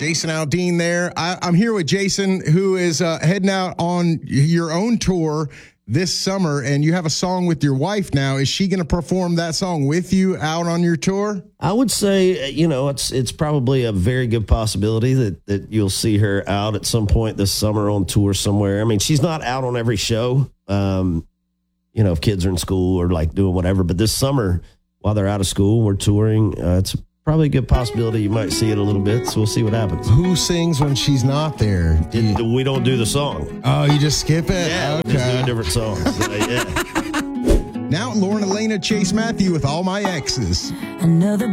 Jason Aldean there. I'm here with Jason, who is heading out on your own tour this summer, and you have a song with your wife now. Is she going to perform that song with you out on your tour? I would say, it's probably a very good possibility that you'll see her out at some point this summer on tour somewhere. I mean, she's not out on every show, if kids are in school or like doing whatever. But this summer, while they're out of school, we're touring. It's probably a good possibility you might see it a little bit, so we'll see what happens. Who sings when she's not there? We don't do the song. Oh, you just skip it? Yeah, okay. just do a different song. Yeah. Now, Lauren Elena Chase Matthew with All My Exes. Another